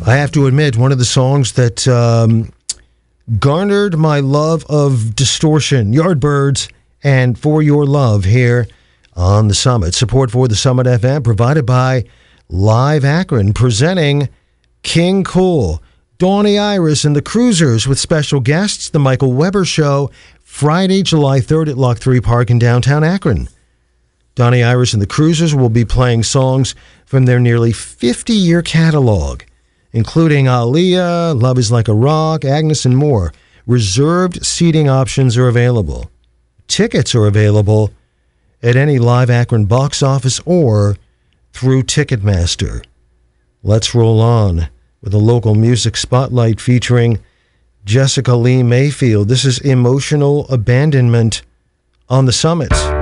I have to admit, one of the songs that garnered my love of Distortion, Yardbirds, and For Your Love here on the Summit. Support for the Summit FM provided by Live Akron, presenting King Cool, Donnie Iris, and the Cruisers with special guests, The Michael Weber Show, Friday, July 3rd at Lock 3 Park in downtown Akron. Donnie Iris and the Cruisers will be playing songs from their nearly 50-year catalog, including Aaliyah, Love is Like a Rock, Agnes, and more. Reserved seating options are available. Tickets are available at any Live Akron box office or through Ticketmaster. Let's roll on with a local music spotlight featuring Jessica Lee Mayfield. This is Emotional Abandonment on the Summit.